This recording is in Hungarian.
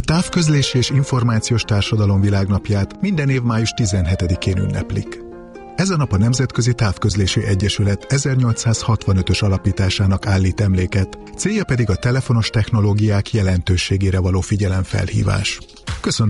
Távközlési és Információs Társadalom Világnapját minden év május 17-én ünneplik. Ez a nap a Nemzetközi Távközlési Egyesület 1865-ös alapításának állít emléket, célja pedig a telefonos technológiák jelentőségére való figyelemfelhívás. Köszöntöm